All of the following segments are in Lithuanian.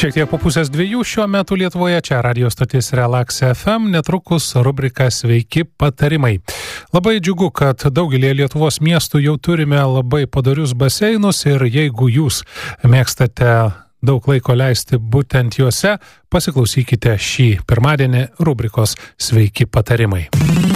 Šiek tiek po 1:30 šiuo metu Lietuvoje, čia radio stotis Relax FM, netrukus rubrika Sveiki patarimai. Labai džiugu, kad daugelį Lietuvos miestų jau turime labai padorius baseinus ir jeigu jūs mėgstate daug laiko leisti būtent juose, pasiklausykite šį pirmadienį rubrikos Sveiki patarimai.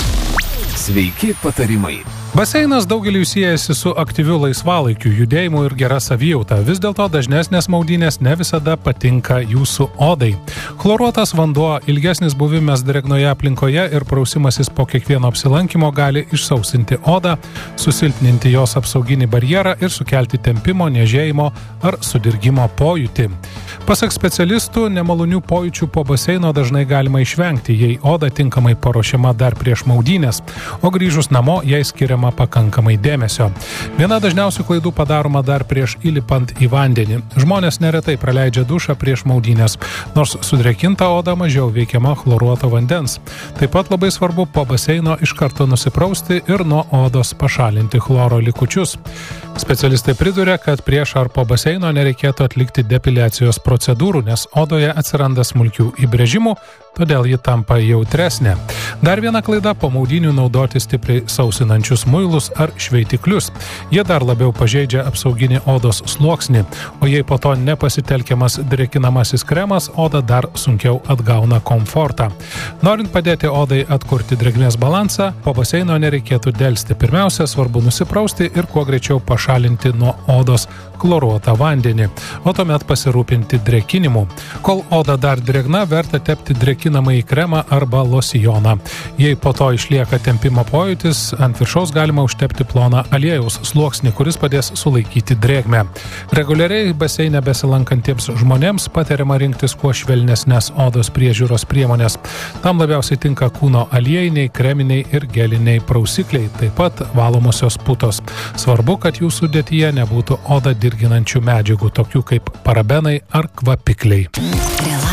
Sveiki patarimai. Baseinas daugeliui siejasi su aktyviu laisvalaikiu, judėjimu ir gera savijauta. Vis dėlto dažnesnės maudynės ne visada patinka jūsų odai. Chloruotas vanduo, ilgesnis buvimas drėgnoje aplinkoje ir prausimasis po kiekvieno apsilankimo gali išsausinti odą, susilpninti jos apsauginį barjerą ir sukelti tempimo, niežėjimo ar sudirgimo pojūtį. Pasak specialistų, nemalonių pojūčių po baseino dažnai galima išvengti, jei oda tinkamai paruošiama dar prieš maudynės, o grįžus namo jai skiriama pakankamai dėmesio. Viena dažniausių klaidų padaroma dar prieš įlipant į vandenį. Žmonės neretai praleidžia dušą prieš maudynės, nors sudrėkinta oda mažiau veikiama chloruoto vandens. Taip pat labai svarbu po baseino iš karto nusiprausti ir nuo odos pašalinti chloro likučius. Specialistai priduria, kad prieš ar po baseino nereikėtų atlikti depiliacijos procedūrų, nes odoje atsiranda smulkių įbrėžimų, todėl ji tampa jautresnė. Dar viena klaida - po maudynių naudoti stipriai sausinančius muilus ar šveitiklius. Jie dar labiau pažeidžia apsauginį odos sluoksnį, o jei po to nepasitelkiamas drėkinamasis kremas, oda dar sunkiau atgauna komfortą. Norint padėti odai atkurti drėgmės balansą, po baseino nereikėtų delsti. Pirmiausia, svarbu nusiprausti ir kuo greičiau pašalinti nuo odos chloruotą vandenį, o tuomet pasirūpinti drėkinimu. Kol oda dar drėgna, verta tepti drėkinamąjį kremą arba losijoną. Jei po to išlieka tempimo pojūtis, ant viršaus galima užtepti ploną aliejaus sluoksnį, kuris padės sulaikyti drėgmę. Reguliariai baseine besilankantiems žmonėms patariama rinktis kuo švelnesnės odos priežiūros priemonės. Tam labiausiai tinka kūno aliejiniai, kreminiai ir geliniai prausikliai, taip pat valomosios putos. Svarbu, kad jų sudėtyje nebūtų odą dirginančių medžiagų, tokių kaip parabenai ar kvapikliai.